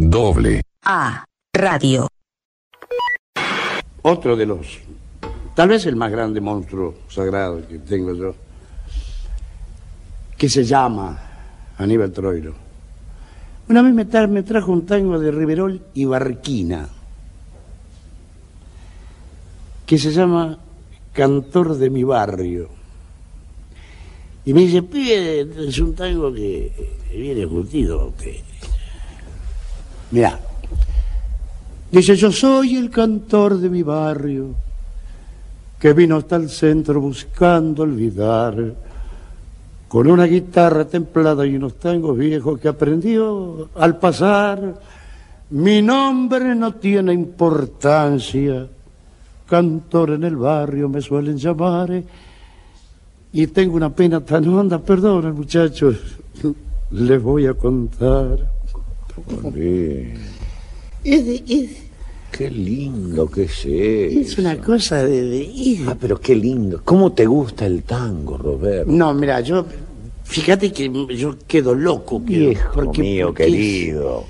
A Radio. Otro de los, tal vez el más grande monstruo sagrado que tengo yo, que se llama Aníbal Troilo. Una vez me trajo un tango de Riverol y Barquina, que se llama Cantor de mi barrio. Y me dice, pibe, es un tango que viene curtido a usted. Mirá. Dice, yo soy el cantor de mi barrio, que vino hasta el centro buscando olvidar, con una guitarra templada y unos tangos viejos que aprendió al pasar. Mi nombre no tiene importancia, cantor en el barrio me suelen llamar, y tengo una pena tan honda, perdonen muchachos, les voy a contar. Qué lindo que es eso. Es una cosa de... Ah, pero qué lindo. ¿Cómo te gusta el tango, Roberto? No, mira, yo... Fíjate que yo quedo loco. Viejo mío, querido.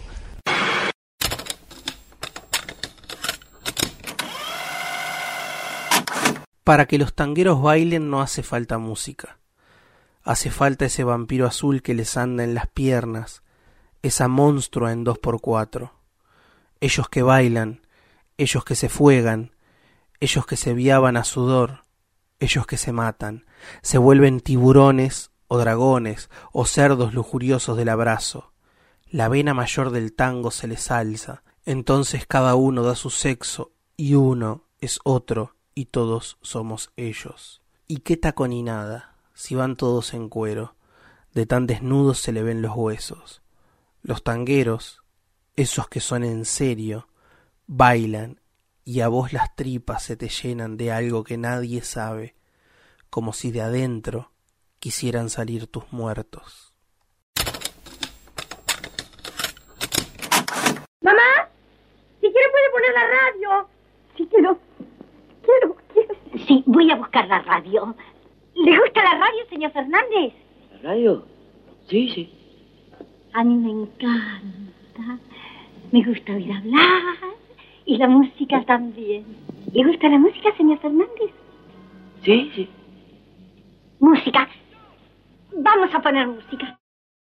Para que los tangueros bailen no hace falta música. Hace falta ese vampiro azul que les anda en las piernas, esa monstrua en 2x4. Ellos que bailan, ellos que se fuegan, ellos que se viaban a sudor, ellos que se matan, se vuelven tiburones o dragones o cerdos lujuriosos del abrazo. La vena mayor del tango se les alza, entonces cada uno da su sexo y uno es otro y todos somos ellos. ¿Y qué taconinada, si van todos en cuero? De tan desnudos se le ven los huesos. Los tangueros, esos que son en serio, bailan y a vos las tripas se te llenan de algo que nadie sabe, como si de adentro quisieran salir tus muertos. Mamá, si quiere puede poner la radio. Sí, quiero. Sí, voy a buscar la radio. ¿Le gusta la radio, señor Fernández? ¿La radio? Sí. A mí me encanta. Me gusta oír hablar y la música también. ¿Le gusta la música, señor Fernández? Sí. Música. Vamos a poner música.